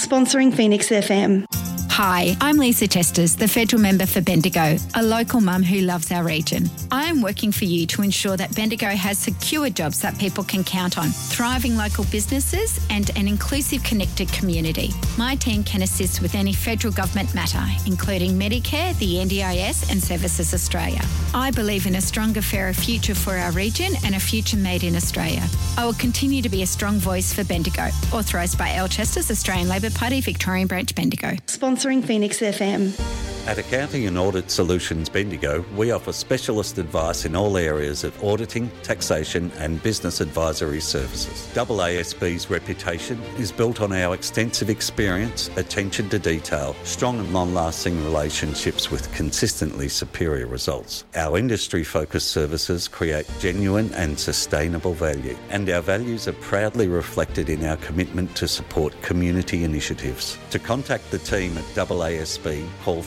Sponsoring Phoenix FM. Hi, I'm Lisa Testers, the federal member for Bendigo, a local mum who loves our region. I am working for you to ensure that Bendigo has secure jobs that people can count on, thriving local businesses and an inclusive, connected community. My team can assist with any federal government matter, including Medicare, the NDIS and Services Australia. I believe in a stronger, fairer future for our region and a future made in Australia. I will continue to be a strong voice for Bendigo. Authorised by Alchester's Australian Labor Party, Victorian Branch, Bendigo. Sponsoring Phoenix FM. At Accounting and Audit Solutions Bendigo, we offer specialist advice in all areas of auditing, taxation and business advisory services. AASB's reputation is built on our extensive experience, attention to detail, strong and long-lasting relationships with consistently superior results. Our industry-focused services create genuine and sustainable value, and our values are proudly reflected in our commitment to support community initiatives. To contact the team at AASB, call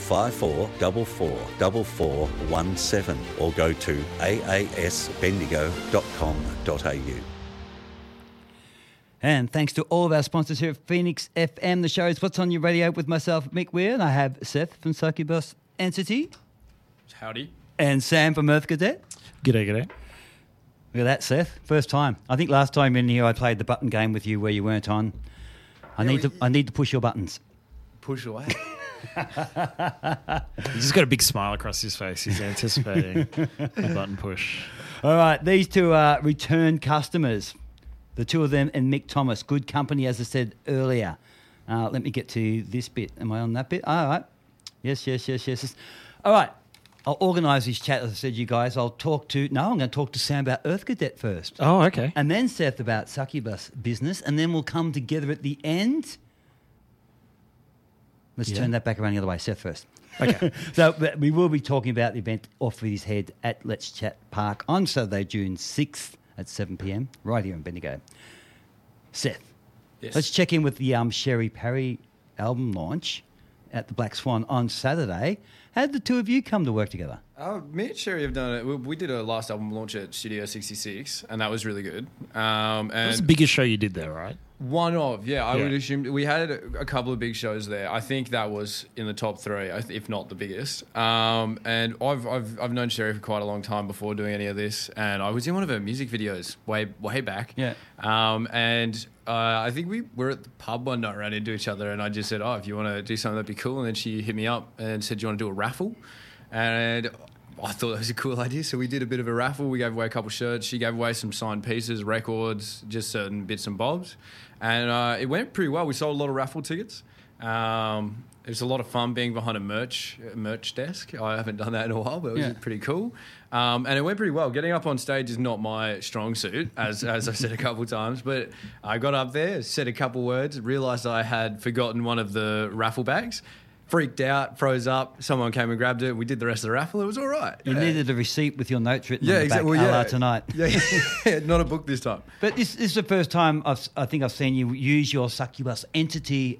54444417 or go to aasbendigo.com.au. And thanks to all of our sponsors here at Phoenix FM. The show is What's On Your Radio with myself, Mick Weir, and I have Seth from Succubus Entity. Howdy. And Sam from Earth Cadet. G'day. Look at that, Seth. First time. I think last time in here I played the button game with you where you weren't on. I need to push your buttons. Push away. He's just got a big smile across his face. He's anticipating the button push. All right, these two are return customers. The two of them and Mick Thomas. Good company, as I said earlier. Let me get to this bit. Am I on that bit? All right. Yes. All right. I'll organise this chat, as I said, you guys. I'm going to talk to Sam about Earth Cadet first. Oh, okay. And then Seth about Succubus business, and then we'll come together at the end. Let's turn that back around the other way. Seth first. Okay. So we will be talking about the event off with his head at Let's Chat Park on Saturday, June 6th at 7 p.m, right here in Bendigo. Seth, let's check in with the Sherry Parry album launch at the Black Swan on Saturday. How did the two of you come to work together? Me and Sherry have done it. We did a last album launch at Studio 66, and that was really good. And That was the biggest show you did there, right? One of, I would assume. We had a couple of big shows there. I think that was in the top three, if not the biggest. And I've known Sherry for quite a long time before doing any of this, and I was in one of her music videos way back. Yeah. And I think we were at the pub one night, ran into each other, and I just said, if you want to do something, that'd be cool. And then she hit me up and said, do you want to do a raffle? And I thought that was a cool idea, so we did a bit of a raffle. We gave away a couple of shirts. She gave away some signed pieces, records, just certain bits and bobs. And it went pretty well. We sold a lot of raffle tickets. It was a lot of fun being behind a merch desk. I haven't done that in a while, but it was pretty cool. And it went pretty well. Getting up on stage is not my strong suit, as I've said a couple of times. But I got up there, said a couple words, realised I had forgotten one of the raffle bags. Freaked out, froze up. Someone came and grabbed it. We did the rest of the raffle. It was all right. You needed a receipt with your notes written on the back. Well, tonight. Yeah, not a book this time. But this is the first time I think I've seen you use your Succubus entity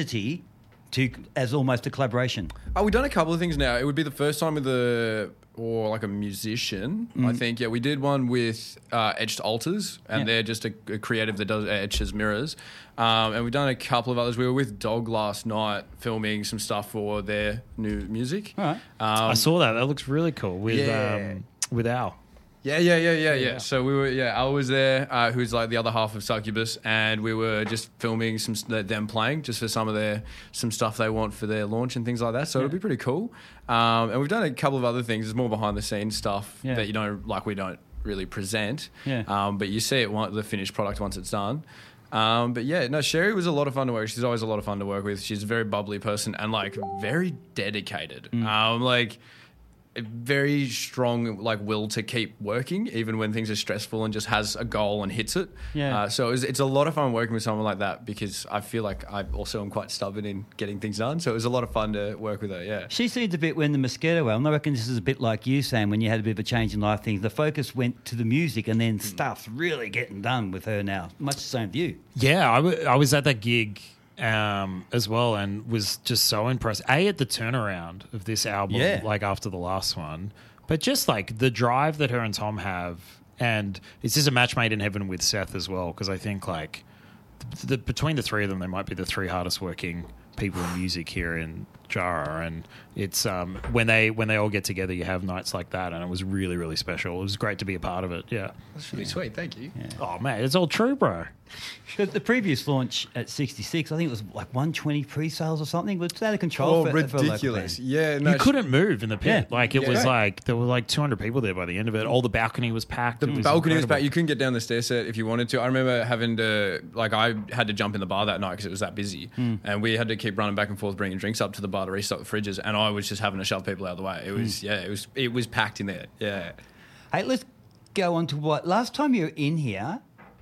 as almost a collaboration. We've done a couple of things now. It would be the first time with a musician. I think. Yeah, we did one with Etched Altars, and they're just a creative that does etches mirrors. And we've done a couple of others. We were with Dog last night filming some stuff for their new music. All right. I saw that. That looks really cool with Al. Yeah. So we were, Al was there, who's like the other half of Succubus, and we were just filming them playing just for some stuff they want for their launch and things like that. So it'll be pretty cool. And we've done a couple of other things. There's more behind the scenes stuff that we don't really present. Yeah. But you see the finished product once it's done. Sherry was a lot of fun to work with. She's always a lot of fun to work with. She's a very bubbly person and very dedicated. A very strong will to keep working even when things are stressful, and just has a goal and hits it. So it's a lot of fun working with someone like that, because I feel like I also am quite stubborn in getting things done. So it was a lot of fun to work with her. Yeah. She seemed a bit when the Mosquito album. I reckon this is a bit like you, Sam, when you had a bit of a change in life. Things the focus went to the music, and then stuff's really getting done with her now. Much the same view. Yeah, I was at that gig as well, and was just so impressed at the turnaround of this album, after the last one, but just the drive that her and Tom have, and it's just a match made in heaven with Seth as well, because I think between the three of them, they might be the three hardest working people in music here in Jara, and it's when they all get together, you have nights like that, and it was really, really special. It was great to be a part of it. Yeah, that's really sweet. Thank you. Yeah. Oh man, it's all true, bro. The previous launch at 66, I think it was like 120 pre-sales or something. Was out of control. Oh, for ridiculous! Yeah, you couldn't move in the pit. Yeah. Like it was like there were like 200 people there by the end of it. All the balcony was packed. The balcony was packed. You couldn't get down the stair set if you wanted to. I remember having to, like, I had to jump in the bar that night because it was that busy, and we had to keep running back and forth, bringing drinks up to the bar to restock the fridges, and I was just having to shove people out of the way. It was it was packed in there. Yeah. Hey, let's go on to what last time you were in here.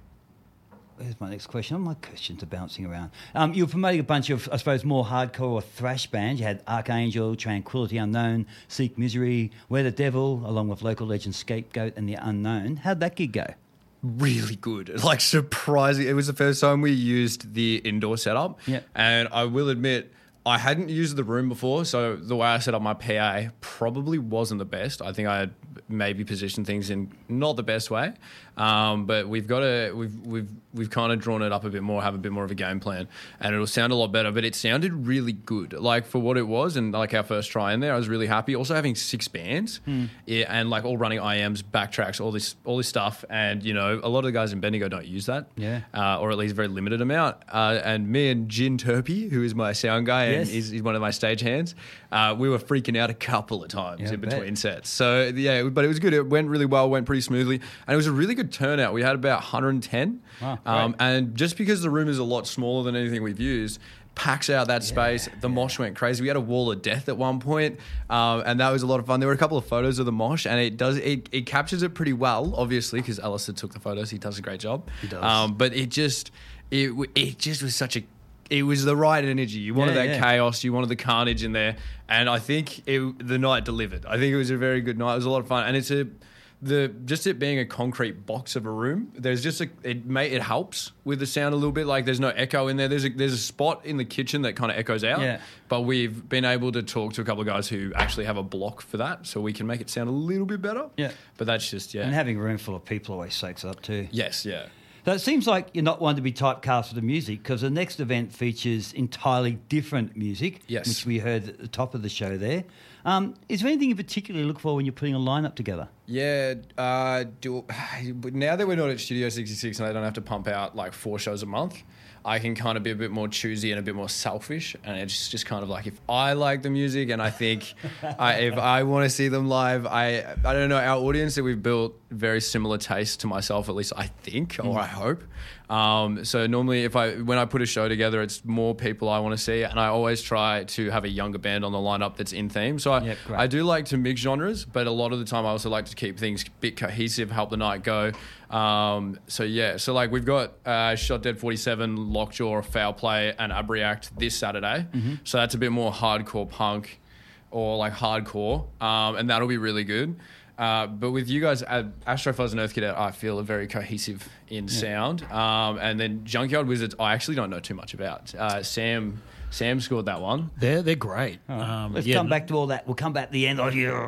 Here's my next question. All my questions are bouncing around. You were promoting a bunch of, I suppose, more hardcore or thrash bands. You had Archangel, Tranquility Unknown, Seek Misery, We're the Devil, along with local legend Scapegoat and The Unknown. How'd that gig go? Really good. Like, surprising. It was the first time we used the indoor setup. Yeah. And I will admit, I hadn't used the room before, so the way I set up my PA probably wasn't the best. I think I had maybe positioned things in not the best way, but we've kind of drawn it up a bit more, have a bit more of a game plan, and it'll sound a lot better. But it sounded really good, like for what it was, and like our first try in there, I was really happy. Also having 6 bands, and like all running IMs, backtracks, all this stuff, and you know a lot of the guys in Bendigo don't use that, or at least a very limited amount. And me and Jin Turpie, who is my sound guy. Yes. And he's one of my stage hands. We were freaking out a couple of times in between sets. So, yeah, but it was good. It went really well, went pretty smoothly. And it was a really good turnout. We had about 110. Wow, and just because the room is a lot smaller than anything we've used, packs out that space. The mosh went crazy. We had a wall of death at one point, and that was a lot of fun. There were a couple of photos of the mosh, and it captures it pretty well, obviously, because Alistair took the photos. He does a great job. He does. But it just was such a... It was the right energy. You wanted that chaos. You wanted the carnage in there. And I think the night delivered. I think it was a very good night. It was a lot of fun. And it's just it being a concrete box of a room, there's just it helps with the sound a little bit. Like there's no echo in there. There's a spot in the kitchen that kind of echoes out. Yeah. But we've been able to talk to a couple of guys who actually have a block for that, so we can make it sound a little bit better. Yeah. But that's just, And having a room full of people always soaks it up too. Yes, yeah. So it seems like you're not one to be typecast for the music, because the next event features entirely different music, which we heard at the top of the show there. Is there anything in particular you look for when you're putting a lineup together? Yeah, now that we're not at Studio 66 and I don't have to pump out like 4 shows a month, I can kind of be a bit more choosy and a bit more selfish. And it's just kind of like, if I like the music and I think if I want to see them live, I don't know, our audience that we've built very similar taste to myself, at least I think, or I hope. So normally when I put a show together, it's more people I want to see, and I always try to have a younger band on the lineup that's in theme. So I do like to mix genres, but a lot of the time I also like to keep things a bit cohesive, help the night go. So like we've got Shot Dead 47, Lockjaw, Foul Play, and Abreact this Saturday. So that's a bit more hardcore punk or like hardcore, and that'll be really good. But with you guys, Astrofuzz and Earth Cadet, I feel are very cohesive in sound. And then Junkyard Wizards, I actually don't know too much about. Sam scored that one. They're great. Let's come back to all that. We'll come back at the end.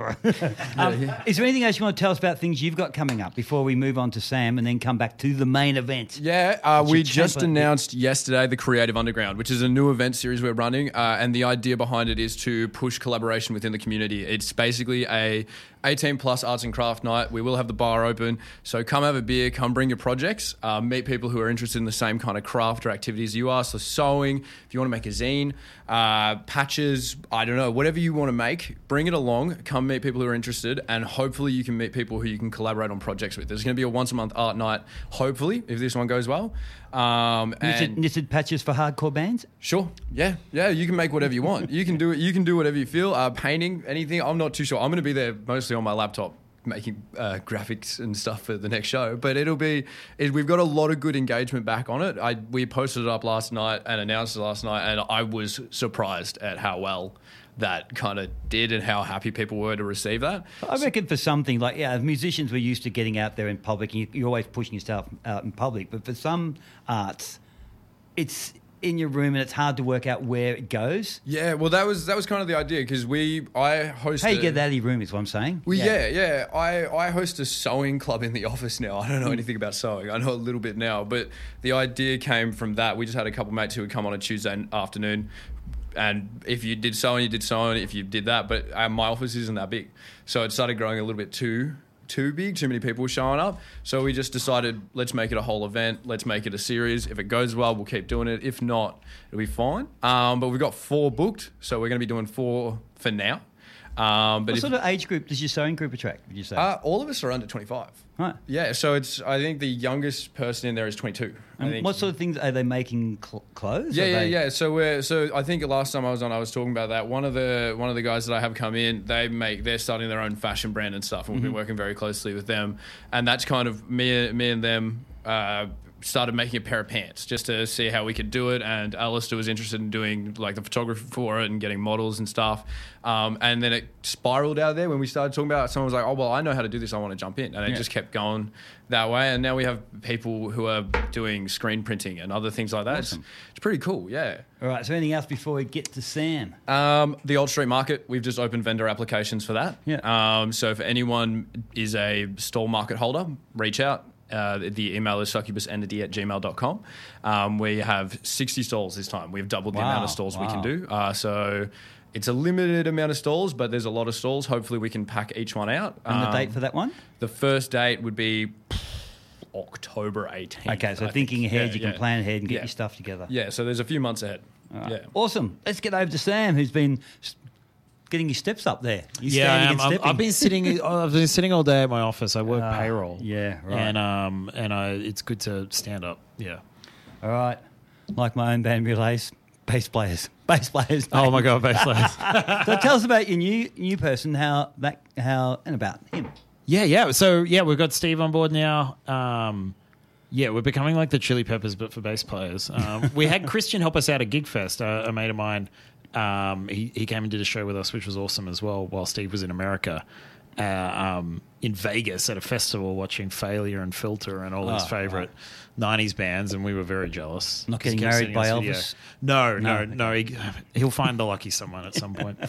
Is there anything else you want to tell us about things you've got coming up before we move on to Sam and then come back to the main event? Yeah, we just announced yesterday the Creative Underground, which is a new event series we're running. And the idea behind it is to push collaboration within the community. It's basically a 18 plus arts and craft night. We will have the bar open. So come have a beer, come bring your projects, meet people who are interested in the same kind of craft or activities you are. So sewing, if you want to make a zine, patches, I don't know, whatever you want to make, bring it along, come meet people who are interested, and hopefully you can meet people who you can collaborate on projects with. There's going to be a once a month art night, hopefully, if this one goes well. Knitted patches for hardcore bands? Sure. Yeah, you can make whatever you want. You can do whatever you feel. Painting, anything, I'm not too sure. I'm going to be there mostly on my laptop making graphics and stuff for the next show, but we've got a lot of good engagement back on it. We posted it up last night and announced it last night, and I was surprised at how well that kind of did and how happy people were to receive that. I reckon for something like, musicians were used to getting out there in public, and you're always pushing yourself out in public, but for some arts, it's in your room and it's hard to work out where it goes? Yeah, well, that was kind of the idea because I host. How you get that out of your room is what I'm saying. Well, yeah. I host a sewing club in the office now. I don't know anything about sewing. I know a little bit now, but the idea came from that. We just had a couple mates who would come on a Tuesday afternoon, and if you did sewing, you did sewing. If you did that, but my office isn't that big, so it started growing a little bit too big, too many people showing up. So we just decided, let's make it a whole event. Let's make it a series. If it goes well, we'll keep doing it. If not, it'll be fine. But we've got 4 booked, so we're going to be doing 4 for now. But what sort of age group does your sewing group attract, would you say? All of us are under 25. Right. Yeah, so I think the youngest person in there is 22. What sort of things are they making? Clothes? Yeah. So I think last time I was on, I was talking about that. One of the guys that I have come in, they're starting their own fashion brand and stuff, and we've been working very closely with them. And that's kind of me and them. Started making a pair of pants just to see how we could do it, and Alistair was interested in doing like the photography for it and getting models and stuff, and then it spiraled out of there when we started talking about it. Someone was like, oh well, I know how to do this, I want to jump in, and it just kept going that way, and now we have people who are doing screen printing and other things like that. Awesome. It's pretty cool. Yeah. All right, so anything else before we get to Sam? The Old Street Market, we've just opened vendor applications for that. So if anyone is a stall market holder, reach out. The email is succubusentity@gmail.com. We have 60 stalls this time. We've doubled the amount of stalls we can do. So it's a limited amount of stalls, but there's a lot of stalls. Hopefully we can pack each one out. And the date for that one? The first date would be October 18th. Okay, so thinking ahead, you can plan ahead and get your stuff together. Yeah, so there's a few months ahead. Right. Yeah. Awesome. Let's get over to Sam, who's been getting his steps up there. I've been sitting all day at my office. I work payroll. Yeah, right. And it's good to stand up. Yeah. All right. Like my own band relays, bass players. Oh my God, bass players. So tell us about your new person, how and about him. Yeah. So we've got Steve on board now. We're becoming like the Chili Peppers, but for bass players. We had Christian help us out at Gigfest, a mate of mine. He came and did a show with us, which was awesome as well, while Steve was in America, in Vegas at a festival watching Failure and Filter and all his favourite 90s bands, and we were very jealous. Not getting married by Elvis? No. He'll find the lucky someone at some point.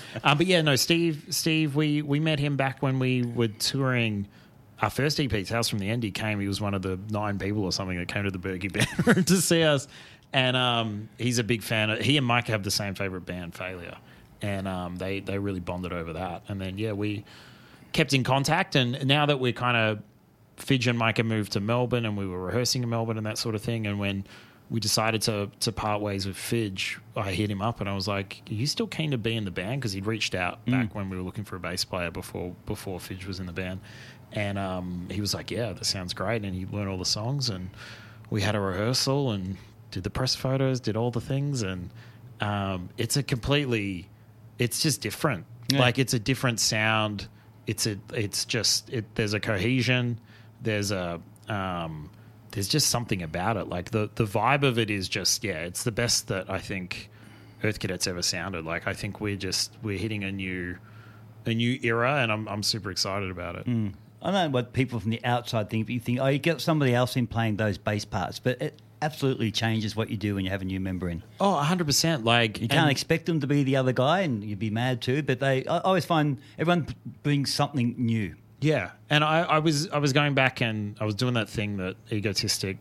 Steve, we met him back when we were touring our first EP, Tales from the End. He was one of the 9 people or something that came to the Berkey Band Room to see us. And he's a big fan. He and Mike have the same favourite band, Failure. And they really bonded over that. And then, we kept in contact. And now that we're kind of... Fidge and Mike had moved to Melbourne and we were rehearsing in Melbourne and that sort of thing. And when we decided to part ways with Fidge, I hit him up and I was like, are you still keen to be in the band? Because he'd reached out back when we were looking for a bass player before Fidge was in the band. And he was like, yeah, that sounds great. And he learned all the songs and we had a rehearsal and... did the press photos, did all the things, and it's just different. Yeah. Like it's a different sound. There's a cohesion. There's just something about it. Like the vibe of it is just, it's the best that I think Earth Cadets ever sounded. Like I think we're hitting a new era, and I'm super excited about it. I don't know what people from the outside think, but you think, you get somebody else in playing those bass parts, but it absolutely changes what you do when you have a new member in. Oh, 100%. Like you can't expect them to be the other guy, and you'd be mad too. But I always find everyone brings something new. Yeah, and I was going back and I was doing that thing that egotistic,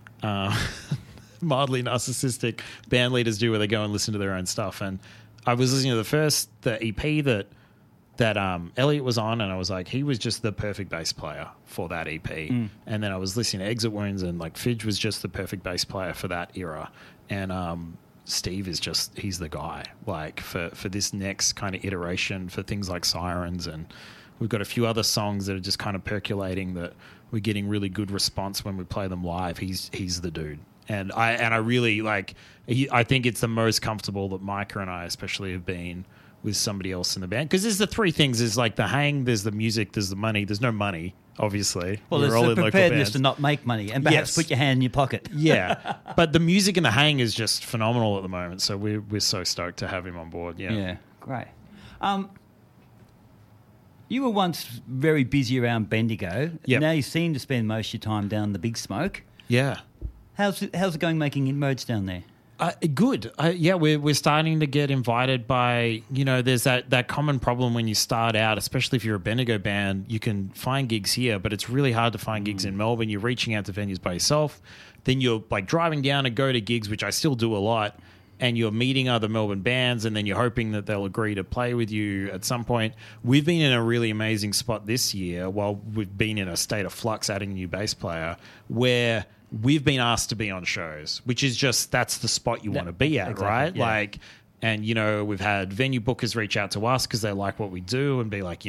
mildly narcissistic band leaders do, where they go and listen to their own stuff. And I was listening to the EP that Elliot was on, and I was like, he was just the perfect bass player for that EP. And then I was listening to Exit Wounds, and like Fidge was just the perfect bass player for that era. And Steve is he's the guy, like for this next kind of iteration for things like Sirens. And we've got a few other songs that are just kind of percolating that we're getting really good response when we play them live. He's the dude. And I really like, I think it's the most comfortable that Micah and I especially have been with somebody else in the band, because there's the 3 things: there's like the hang, there's the music, there's the money. There's no money, obviously. Well, there's the preparedness to not make money and perhaps put your hand in your pocket. Yeah, but the music and the hang is just phenomenal at the moment. So we're so stoked to have him on board. Yeah, great. You were once very busy around Bendigo. Yep. Now you seem to spend most of your time down the Big Smoke. Yeah. How's it going making inroads down there? Good. Yeah, we're starting to get invited by, there's that common problem when you start out, especially if you're a Bendigo band, you can find gigs here, but it's really hard to find gigs in Melbourne. You're reaching out to venues by yourself. Then you're like driving down to go to gigs, which I still do a lot, and you're meeting other Melbourne bands, and then you're hoping that they'll agree to play with you at some point. We've been in a really amazing spot this year while we've been in a state of flux adding a new bass player where we've been asked to be on shows, which is just, that's the spot you want to be at, exactly, right? Yeah. Like, and, we've had venue bookers reach out to us because they like what we do and be like,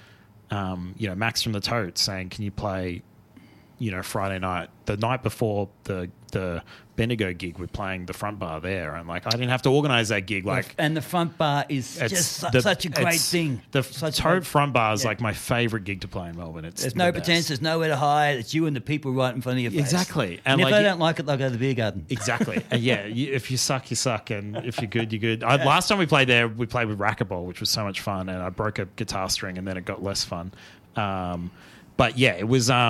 Max from the Totes saying, can you play, Friday night, the night before the Bendigo gig, we're playing the front bar there, and like I didn't have to organize that gig. Like, and the front bar is such a great thing. The Tote front bar is like my favorite gig to play in Melbourne. There's no pretense. There's nowhere to hide. It's you and the people right in front of your face. Exactly. And if they don't like it, they'll go to the beer garden. Exactly. And if you suck, you suck, and if you're good, you're good. Last time we played there, we played with Racquetball, which was so much fun, and I broke a guitar string, and then it got less fun. But yeah, it was.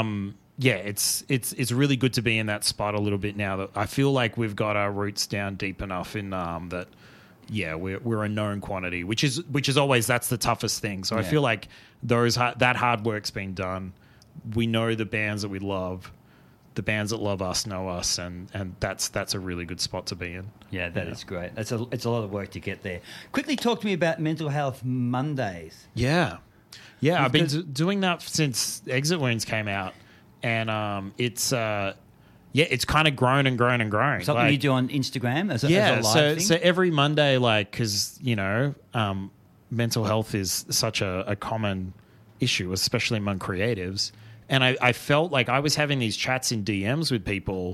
It's really good to be in that spot a little bit now. That I feel like we've got our roots down deep enough in that. Yeah, we're a known quantity, which is always, that's the toughest thing. So I feel like that hard work's been done. We know the bands that we love. The bands that love us know us, and that's a really good spot to be in. Yeah, that is great. It's a lot of work to get there. Quickly talk to me about Mental Health Mondays. Yeah, I've been doing that since Exit Wounds came out. And it's kind of grown and grown and grown. Something you do on Instagram as a live thing? So every Monday, because mental health is such a common issue, especially among creatives. And I felt like I was having these chats in DMs with people,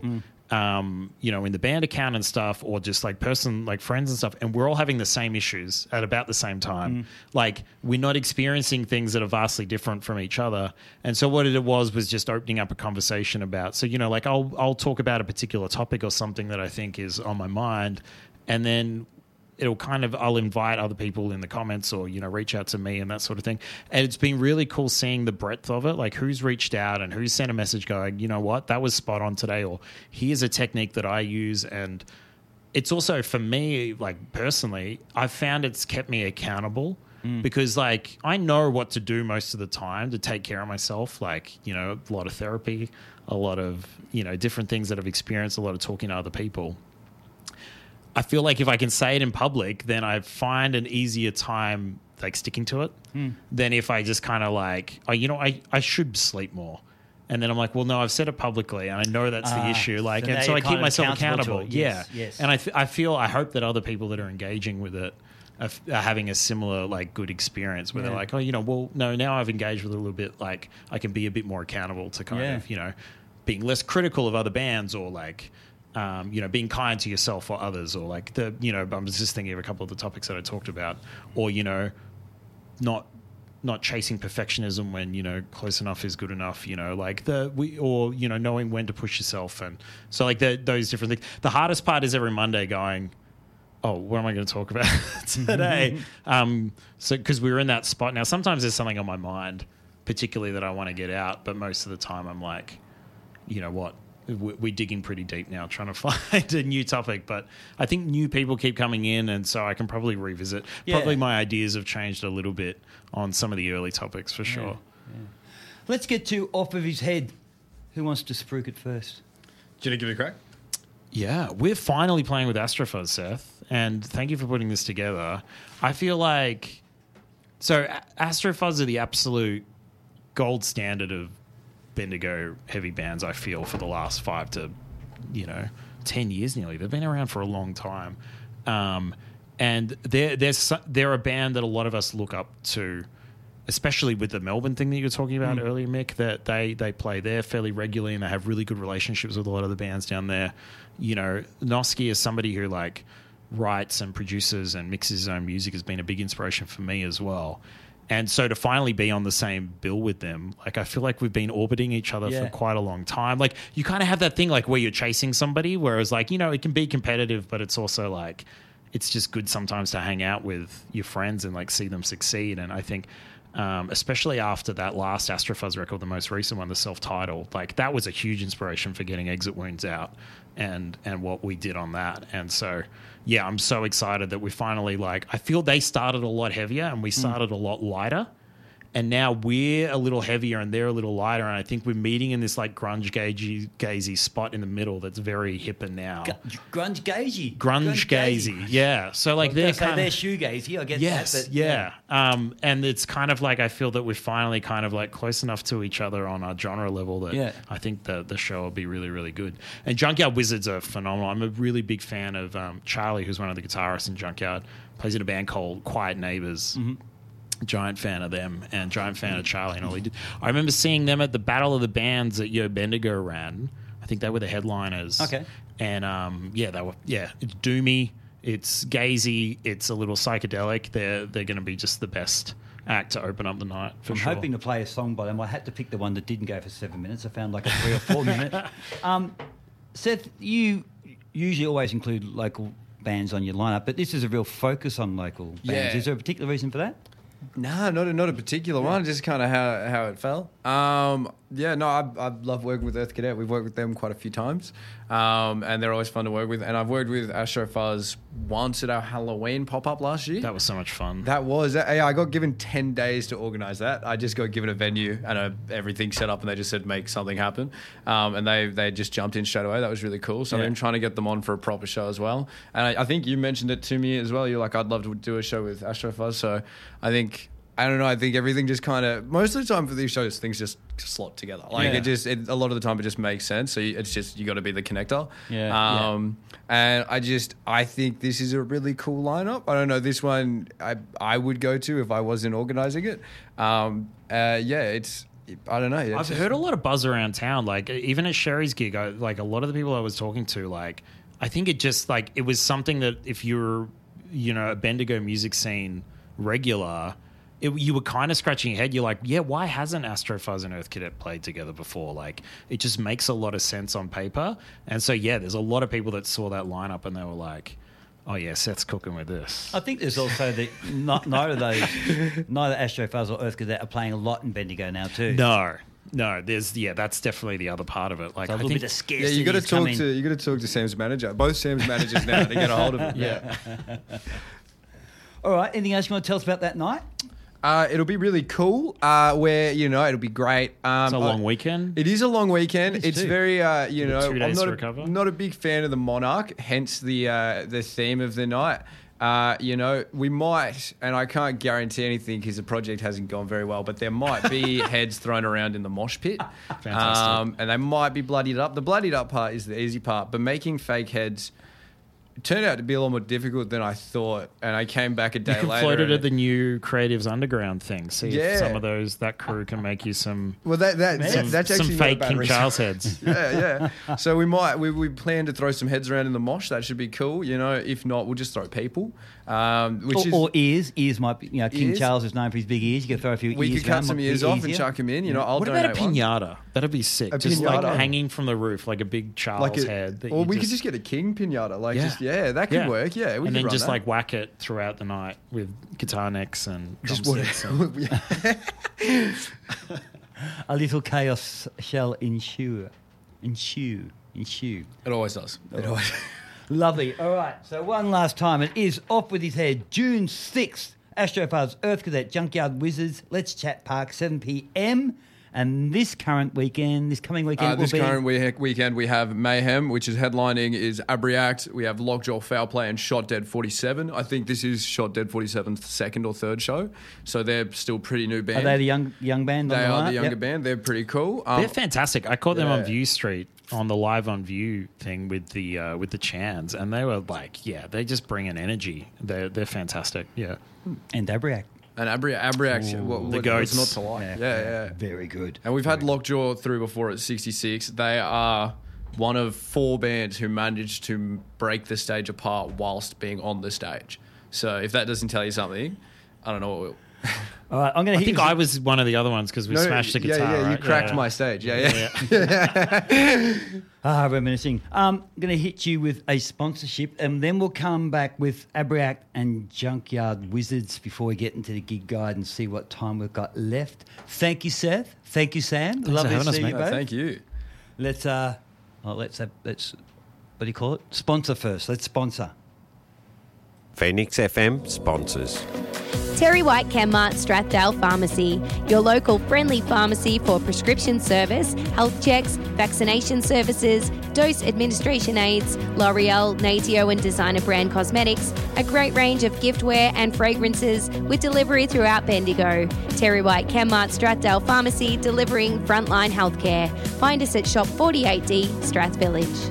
in the band account and stuff, or just like friends and stuff, and we're all having the same issues at about the same time. Like, we're not experiencing things that are vastly different from each other. And so what it was just opening up a conversation about, so, I'll talk about a particular topic or something that I think is on my mind, and then I'll invite other people in the comments or, reach out to me and that sort of thing. And it's been really cool seeing the breadth of it, like who's reached out and who's sent a message going, you know what, that was spot on today, or here's a technique that I use. And it's also, for me, like personally, I've found it's kept me accountable because like I know what to do most of the time to take care of myself, like, a lot of therapy, a lot of, different things that I've experienced, a lot of talking to other people. I feel like if I can say it in public, then I find an easier time like sticking to it than if I just kind of like, I should sleep more. And then I'm like, well, no, I've said it publicly and I know that's the issue. Like, so I keep myself accountable. Yes. And I hope that other people that are engaging with it are having a similar like good experience where they're like, well, no, now I've engaged with it a little bit. Like I can be a bit more accountable to kind of, being less critical of other bands, or like, being kind to yourself or others, or like I'm just thinking of a couple of the topics that I talked about, or, not chasing perfectionism when, close enough is good enough, knowing when to push yourself. And so like those different things. The hardest part is every Monday going, oh, what am I going to talk about today? So, cause we were in that spot. Now, sometimes there's something on my mind, particularly that I want to get out, but most of the time I'm like, you know what? We're digging pretty deep now, trying to find a new topic. But I think new people keep coming in, and so I can probably revisit. Yeah. Probably my ideas have changed a little bit on some of the early topics, for sure. Yeah. Let's get to Off of His Head. Who wants to spruik it first? Do you want to give it a crack? Yeah, we're finally playing with Astrofuzz, Seth, and thank you for putting this together. I feel like... So Astrofuzz are the absolute gold standard of Bendigo heavy bands, I feel, for the last 5 to 10 years nearly. They've been around for a long time, and they're a band that a lot of us look up to, especially with the Melbourne thing that you were talking about earlier, Mick. That they play there fairly regularly, and they have really good relationships with a lot of the bands down there. Noski is somebody who like writes and produces and mixes his own music, has been a big inspiration for me as well. And so to finally be on the same bill with them, like I feel like we've been orbiting each other for quite a long time. Like you kind of have that thing like where you're chasing somebody, whereas like, it can be competitive, but it's also like, it's just good sometimes to hang out with your friends and like see them succeed. And I think especially after that last Astrofuzz record, the most recent one, the self-titled. Like, that was a huge inspiration for getting Exit Wounds out and what we did on that. And so, yeah, I'm so excited that we finally, like, I feel they started a lot heavier and we started a lot lighter. And now we're a little heavier and they're a little lighter. And I think we're meeting in this like grunge gazy spot in the middle that's very hipper now. Grunge gazy. Grunge gazy, yeah. So like they're kind of... they're shoegazy, I guess. Yes, that, but, yeah. And it's kind of like I feel that we're finally kind of like close enough to each other on our genre level that I think the show will be really, really good. And Junkyard Wizards are phenomenal. I'm a really big fan of Charlie, who's one of the guitarists in Junkyard, plays in a band called Quiet Neighbors. Mm-hmm. Giant fan of them and giant fan of Charlie and all he did. I remember seeing them at the Battle of the Bands that Yo Bendigo ran. I think they were the headliners. Okay. And they were it's doomy, it's gazy, it's a little psychedelic. They're going to be just the best act to open up the night for sure. I'm hoping to play a song by them. I had to pick the one that didn't go for 7 minutes. I found like a 3 or 4 minute. Seth, you usually always include local bands on your lineup, but this is a real focus on local bands. Yeah. Is there a particular reason for that? Nah, not a particular one. Just kind of how it fell. I love working with Earth Cadet. We've worked with them quite a few times, and they're always fun to work with. And I've worked with Astrofuzz once at our Halloween pop up last year. That was so much fun. I got given 10 days to organise that. I just got given a venue and everything set up, and they just said make something happen. And they just jumped in straight away. That was really cool. So I've been trying to get them on for a proper show as well. And I think you mentioned it to me as well. You're like, I'd love to do a show with Astrofuzz. So I think everything just kind of, most of the time for these shows, things just slot together. Like a lot of the time it just makes sense. So it's just, you got to be the connector. And I think this is a really cool lineup. I don't know, this one I would go to if I wasn't organising it. I don't know. I've heard a lot of buzz around town. Like even at Sherry's gig, like a lot of the people I was talking to, like, I think it just like, it was something that if you're, a Bendigo music scene regular, you were kind of scratching your head. You're like, why hasn't Astrofuzz and Earth Cadet played together before? Like, it just makes a lot of sense on paper. And so, there's a lot of people that saw that lineup and they were like, oh, yeah, Seth's cooking with this. I think there's also neither Astrofuzz or Earth Cadet are playing a lot in Bendigo now too. No, that's definitely the other part of it. Like, so a little bit of scarcity. Yeah, you got to talk to Sam's manager. Both Sam's managers now to get a hold of it. Yeah. All right. Anything else you want to tell us about that night? It'll be really cool. It'll be great. It's a long weekend. It is a long weekend. It's too. very, 2 days I'm to recover. not a big fan of the Monarch, hence the theme of the night. We might, and I can't guarantee anything because the project hasn't gone very well, but there might be heads thrown around in the mosh pit. Fantastic. And they might be bloodied up. The bloodied up part is the easy part, but making fake heads turned out to be a lot more difficult than I thought, and I came back a day later. Floated at the new Creatives Underground thing. See if some of that crew can make you some. Well, that's actually some fake King Charles heads. Yeah. So we plan to throw some heads around in the mosh. That should be cool. If not, we'll just throw people. Or ears. Ears might be. King ears. Charles is known for his big ears. You can throw a few ears. We could cut some ears off easier. and chuck them in. I'll what donate about a pinata? That'd be sick. Just pinata? like hanging from the roof, like a big Charles head. Or we could just get a king pinata. That could work. Yeah, we and could then run just that. like whack it throughout the night with guitar necks and Just drumsticks. A little chaos shall ensue. It always does. It always. Lovely. All right. So one last time, it is Off With His Head, June 6th. Astrofuzz, Earth Cadet, Junkyard Wizards, Let's Chat Park, 7 p.m. And this coming weekend will be... current weekend, we have Mayhem, which is headlining, is Abriact. We have Lockjaw, Foul Play, and Shot Dead 47. I think this is Shot Dead 47's second or third show. So they're still pretty new band. Are they the young band? They are the younger band. They're pretty cool. They're fantastic. I caught them on View Street on the Live on View thing with the Chans, and they were like, they just bring an energy. They're fantastic. Yeah. And Abriact. And Abriact, the goats. What's not to like? Yeah. Very good. And we've had Lockjaw through before at 66. They are one of 4 bands who managed to break the stage apart whilst being on the stage. So if that doesn't tell you something, I don't know what will. All right, I'm going to hit I think I was one of the other ones because we smashed the guitar. Yeah, you right? cracked my stage. Yeah. Reminiscing. I'm going to hit you with a sponsorship, and then we'll come back with Abriac and Junkyard Wizards before we get into the gig guide and see what time we've got left. Thank you, Seth. Thank you, Sam. Lovely for having to us, see mate. you both. Thank you. Let's what do you call it? Sponsor first. Let's sponsor. Phoenix FM sponsors. Terry White Chemmart Strathdale Pharmacy, your local friendly pharmacy for prescription service, health checks, vaccination services, dose administration aids, L'Oreal, Natio and designer brand cosmetics, a great range of giftware and fragrances with delivery throughout Bendigo. Terry White Chemmart Strathdale Pharmacy, delivering frontline healthcare. Find us at Shop 48D, Strath Village.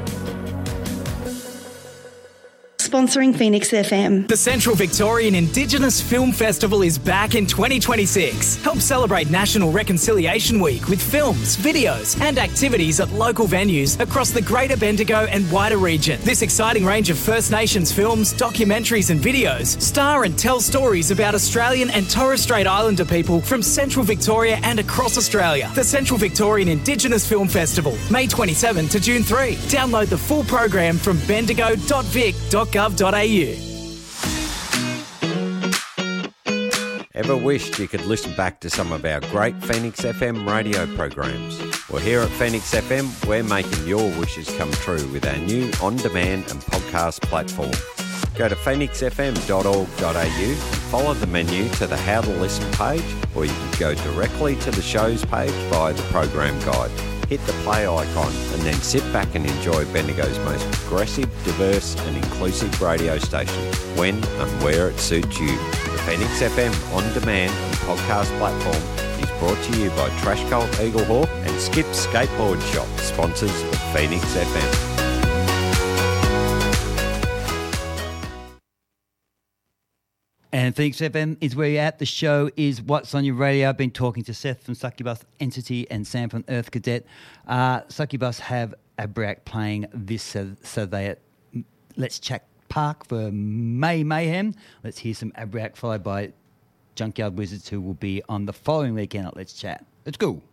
Sponsoring Phoenix FM. The Central Victorian Indigenous Film Festival is back in 2026. Help celebrate National Reconciliation Week with films, videos and activities at local venues across the Greater Bendigo and wider region. This exciting range of First Nations films, documentaries and videos star and tell stories about Australian and Torres Strait Islander people from Central Victoria and across Australia. The Central Victorian Indigenous Film Festival, May 27 to June 3. Download the full program from bendigo.vic.gov.au. Ever wished you could listen back to some of our great Phoenix FM radio programs? Well, here at Phoenix FM, we're making your wishes come true with our new on-demand and podcast platform. Go to phoenixfm.org.au and follow the menu to the How to Listen page, or you can go directly to the shows page via the program guide. Hit the play icon and then sit back and enjoy Bendigo's most progressive, diverse and inclusive radio station when and where it suits you. The Phoenix FM on-demand and podcast platform is brought to you by Trash Cult Eaglehawk and Skip Skateboard Shop, sponsors of Phoenix FM. And Phoenix FM is where you're at. The show is What's on Your Radio. I've been talking to Seth from Succubus Entity and Sam from Earth Cadet. Succubus have Abriac playing this, so they at Let's Chat Park for May Mayhem. Let's hear some Abriac followed by Junkyard Wizards, who will be on the following weekend at Let's Chat. Let's go.